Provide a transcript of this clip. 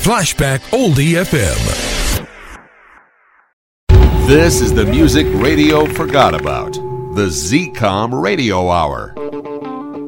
Flashback Oldie FM. This is the music radio forgot about. The ZCOM Radio Hour.